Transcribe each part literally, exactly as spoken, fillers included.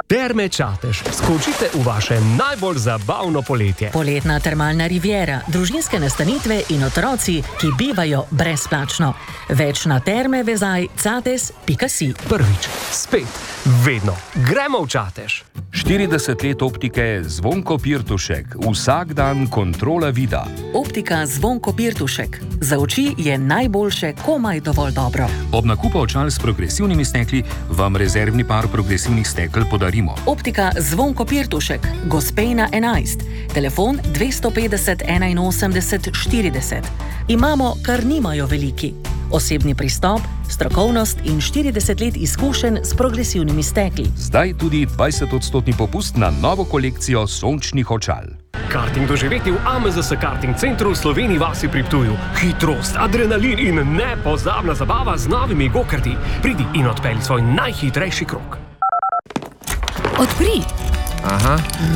Terme Čatež. Skočite v vaše najbolj zabavno poletje. Poletna termalna riviera, družinske nastanitve in otroci, ki bivajo brezplačno. Več na terme vezaj cates pika si. Prvič, spet, vedno. Gremo v Čatež. štirideset let optike Zvonko Pirtušek. Vsak dan kontrola vida. Optika Zvonko Pirtušek. Za oči je najboljše komaj dovolj dobro. Ob nakupu očal s progresivnimi stekli vam rezervni par progresivnih stekel podarimo. Optika Zvonko Pirtušek, Gospejna enajst, telefon dvesto petdeset enainosemdeset štirideset. Imamo, kar nimajo veliki. Osebni pristop, strokovnost in štirideset let izkušenj s progresivnimi stekli. Zdaj tudi dvajset odstotni popust na novo kolekcijo sončnih očal. Karting doživeti v A M Z S Karting Centru v Sloveniji vasi pri Ptuju. Hitrost, adrenalin in nepozabna zabava z novimi go-karti. Pridi in odpelji svoj najhitrejši krog. Odpri. Aha.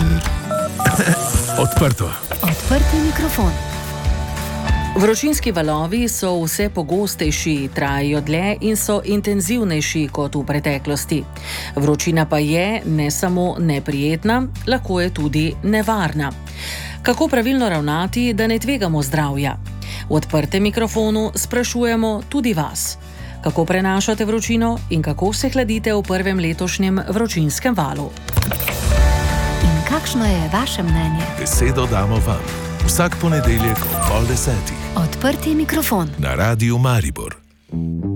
Odprto. Odprti mikrofon. Vročinski valovi so vse pogostejši, trajajo dlje in so intenzivnejši kot v preteklosti. Vročina pa je ne samo neprijetna, lahko je tudi nevarna. Kako pravilno ravnati, da ne tvegamo zdravja? V odprtem mikrofonu sprašujemo tudi vas. Kako prenašate vročino in kako se hladite v prvem letošnjem vročinskem valu? In kakšno je vaše mnenje? Besedo damo vam. Vsak ponedeljek ob pol desetih. Odprti mikrofon. Na Radiu Maribor.